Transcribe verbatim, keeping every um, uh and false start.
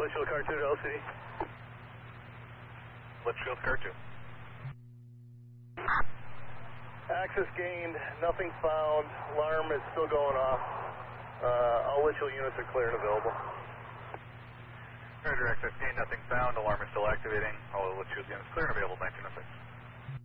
Litchfield Car two to L C D. Litchfield Car two. Access gained, nothing found. Alarm is still going off. Uh, all Litchfield units are clear and available. Roger, access gained, nothing found. Alarm is still activating. All Litchfield units clear and available, nineteen oh six.